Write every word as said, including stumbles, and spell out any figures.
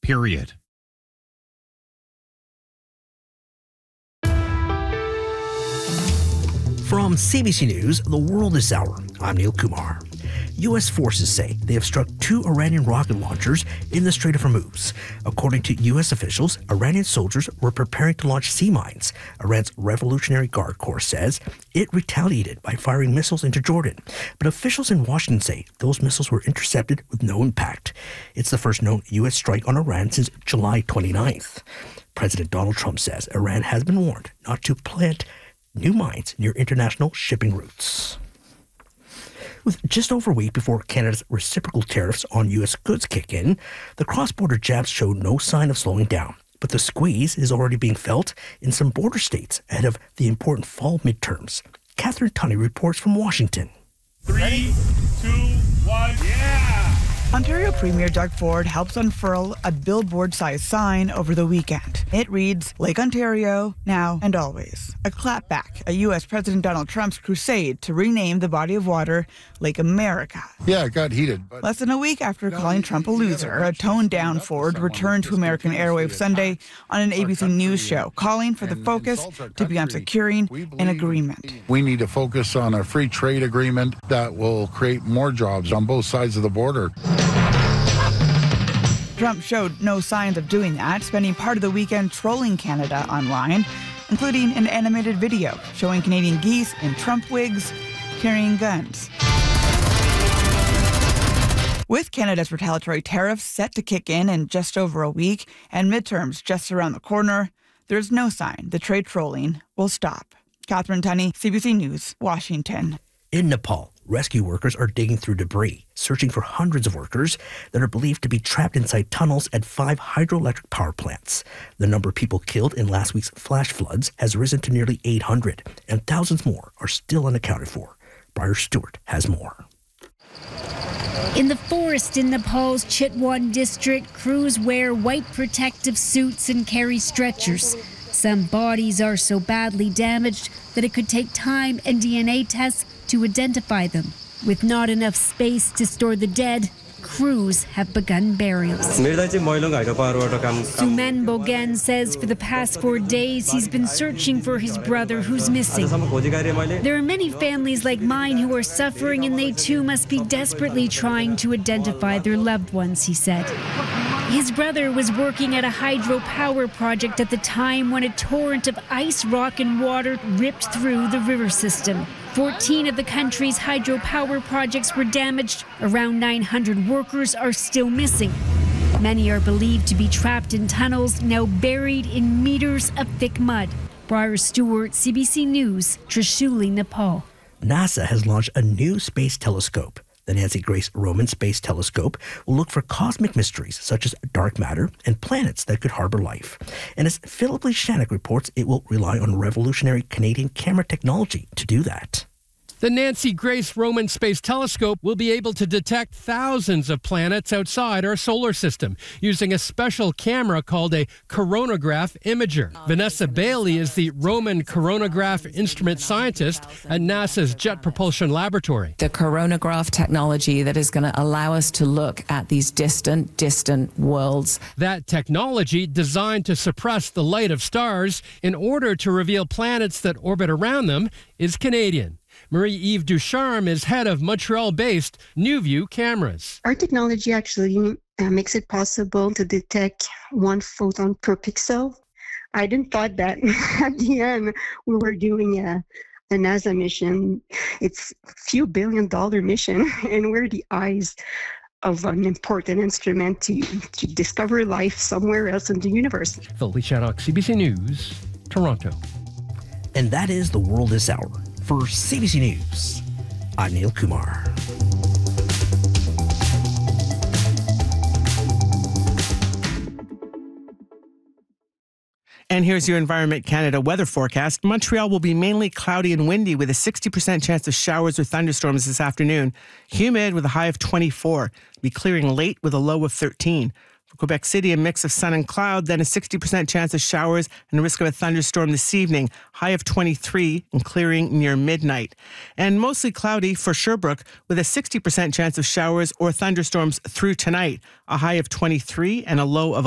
period. From C B C News, The World This Hour, I'm Neil Kumar. U S forces say they have struck two Iranian rocket launchers in the Strait of Hormuz. According to U S officials, Iranian soldiers were preparing to launch sea mines. Iran's Revolutionary Guard Corps says it retaliated by firing missiles into Jordan. But officials in Washington say those missiles were intercepted with no impact. It's the first known U S strike on Iran since July twenty-ninth. President Donald Trump says Iran has been warned not to plant new mines near international shipping routes. With just over a week before Canada's reciprocal tariffs on U S goods kick in, the cross-border jabs show no sign of slowing down. But the squeeze is already being felt in some border states ahead of the important fall midterms. Catherine Tunney reports from Washington. Three, two, one, yeah! Ontario Premier Doug Ford helps unfurl a billboard-sized sign over the weekend. It reads, Lake Ontario, now and always. A clapback at U S President Donald Trump's crusade to rename the body of water Lake America. Yeah, it got heated. But Less than a week after calling Trump a loser, a toned-down Ford returned to American airwaves Sunday on an A B C News show, calling for the focus to be on securing an agreement. We need to focus on a free trade agreement that will create more jobs on both sides of the border. Trump showed no signs of doing that, spending part of the weekend trolling Canada online, including an animated video showing Canadian geese in Trump wigs carrying guns. With Canada's retaliatory tariffs set to kick in in just over a week and midterms just around the corner, there's no sign the trade trolling will stop. Catherine Tunney, C B C News, Washington. In Nepal, rescue workers are digging through debris, searching for hundreds of workers that are believed to be trapped inside tunnels at five hydroelectric power plants. The number of people killed in last week's flash floods has risen to nearly eight hundred, and thousands more are still unaccounted for. Briar Stewart has more. In the forest in Nepal's Chitwan district, crews wear white protective suits and carry stretchers. Some bodies are so badly damaged that it could take time and D N A tests to identify them. With not enough space to store the dead, crews have begun burials. Suman Bogan says for the past four days he's been searching for his brother who's missing. There are many families like mine who are suffering, and they too must be desperately trying to identify their loved ones, he said. His brother was working at a hydropower project at the time when a torrent of ice, rock, and water ripped through the river system. fourteen of the country's hydropower projects were damaged. Around nine hundred workers are still missing. Many are believed to be trapped in tunnels, now buried in meters of thick mud. Briar Stewart, C B C News, Trishuli, Nepal. NASA has launched a new space telescope. The Nancy Grace Roman Space Telescope will look for cosmic mysteries such as dark matter and planets that could harbor life. And as Philip Lee Shannock reports, it will rely on revolutionary Canadian camera technology to do that. The Nancy Grace Roman Space Telescope will be able to detect thousands of planets outside our solar system using a special camera called a coronagraph imager. Vanessa Bailey is the Roman coronagraph instrument scientist at NASA's Jet Propulsion Laboratory. The coronagraph technology that is going to allow us to look at these distant, distant worlds. That technology, designed to suppress the light of stars in order to reveal planets that orbit around them, is Canadian. Marie-Eve Ducharme is head of Montreal-based NewView Cameras. Our technology actually uh, makes it possible to detect one photon per pixel. I didn't thought that at the end we were doing a, a NASA mission. It's a few billion dollar mission, and we're the eyes of an important instrument to, to discover life somewhere else in the universe. Phil Lee Shannock, C B C News, Toronto. And that is The World This Hour. For C B C News, I'm Neil Kumar. And here's your Environment Canada weather forecast. Montreal will be mainly cloudy and windy with a sixty percent chance of showers or thunderstorms this afternoon. Humid with a high of twenty-four. Be clearing late with a low of thirteen. For Quebec City, a mix of sun and cloud, then a sixty percent chance of showers and a risk of a thunderstorm this evening. High of twenty-three and clearing near midnight. And mostly cloudy for Sherbrooke with a sixty percent chance of showers or thunderstorms through tonight. A high of twenty-three and a low of